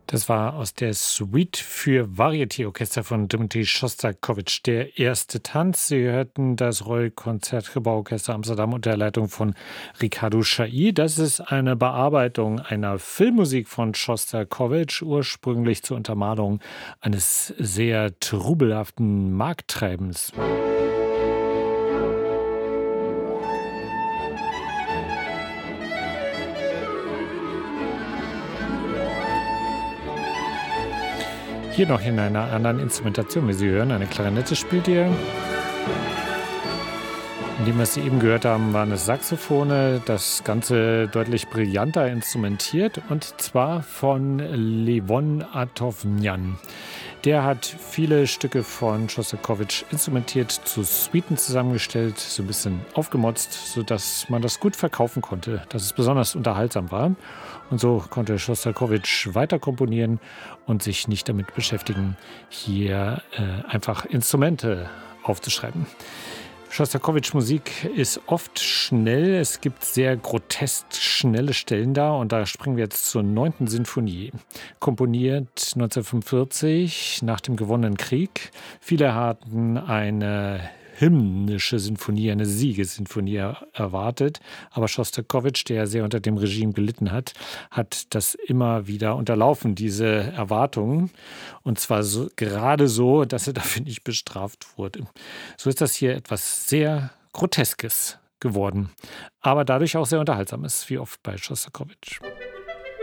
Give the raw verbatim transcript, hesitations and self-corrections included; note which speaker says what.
Speaker 1: Das war aus der Suite für Varieté-Orchester von Dmitri Schostakowitsch, der erste Tanz. Sie hörten das Royal Concertgebouworchester Amsterdam unter der Leitung von Ricardo Chailly. Das ist eine Bearbeitung einer Filmmusik von Schostakowitsch, ursprünglich zur Untermalung eines sehr trubelhaften Markttreibens. Hier noch in einer anderen Instrumentation, wie Sie hören. Eine Klarinette spielt ihr. In dem, was Sie eben gehört haben, waren es Saxophone. Das Ganze deutlich brillanter instrumentiert. Und zwar von Levon Atovnyan. Der hat viele Stücke von Schostakowitsch instrumentiert, zu Suiten zusammengestellt, so ein bisschen aufgemotzt, sodass man das gut verkaufen konnte, dass es besonders unterhaltsam war. Und so konnte Schostakowitsch weiter komponieren und sich nicht damit beschäftigen, hier äh, einfach Instrumente aufzuschreiben. Schostakowitsch-Musik ist oft schnell. Es gibt sehr grotesk schnelle Stellen da. Und da springen wir jetzt zur neunten Sinfonie. Komponiert neunzehnhundertfünfundvierzig nach dem gewonnenen Krieg. Viele hatten eine hymnische Sinfonie, eine Siegessinfonie erwartet. Aber Schostakowitsch, der sehr unter dem Regime gelitten hat, hat das immer wieder unterlaufen, diese Erwartungen. Und zwar so, gerade so, dass er dafür nicht bestraft wurde. So ist das hier etwas sehr Groteskes geworden, aber dadurch auch sehr Unterhaltsames, wie oft bei Schostakowitsch.